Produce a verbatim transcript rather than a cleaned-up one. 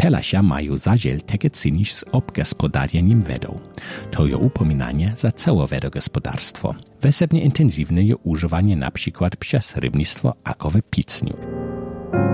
Pelasia mają zadziel takie cynisz z obgospodarjeniem wedą. To je upominanie za całe wedogospodarstwo. Wesebnie intensywne je używanie na przykład przez rybnictwo akowe picniu.